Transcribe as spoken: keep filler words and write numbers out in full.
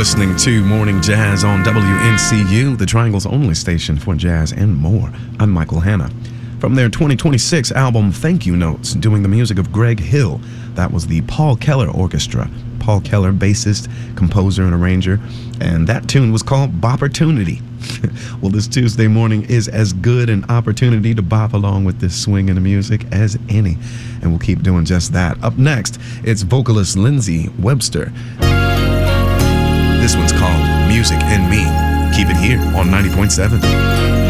listening to Morning Jazz on W N C U, the Triangle's only station for jazz and more. I'm Michael Hanna. From their twenty twenty-six album Thank You Notes, doing the music of Greg Hill, that was the Paul Keller Orchestra. Paul Keller, bassist, composer, and arranger, and that tune was called Bopportunity. Well, this Tuesday morning is as good an opportunity to bop along with this swing in the music as any, and we'll keep doing just that. Up next, it's vocalist Lindsey Webster. This one's called Music and Me. Keep it here on ninety point seven.